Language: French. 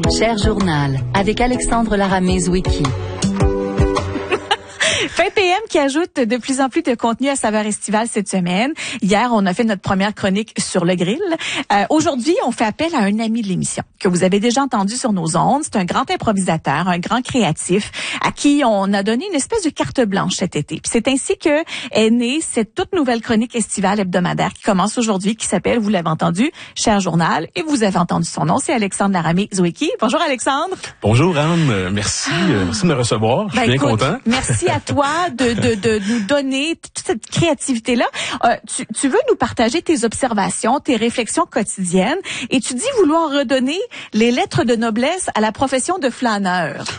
Cher Journal, avec Alexandre Laramé-Zwicky. Fin PM qui ajoute de plus en plus de contenu à saveur estivale cette semaine. Hier, on a fait notre première chronique sur le grill. Aujourd'hui, on fait appel à un ami de l'émission que vous avez déjà entendu sur nos ondes. C'est un grand improvisateur, un grand créatif à qui on a donné une espèce de carte blanche cet été. Puis c'est ainsi que est née cette toute nouvelle chronique estivale hebdomadaire qui commence aujourd'hui, qui s'appelle, vous l'avez entendu, Cher Journal. Et vous avez entendu son nom, c'est Alexandre Laramé-Zwicky. Bonjour Alexandre. Bonjour Anne, merci de me recevoir. Je suis bien content. Merci à toi de nous donner toute cette créativité-là. Tu veux nous partager tes observations, tes réflexions quotidiennes et tu dis vouloir redonner les lettres de noblesse à la profession de flâneur.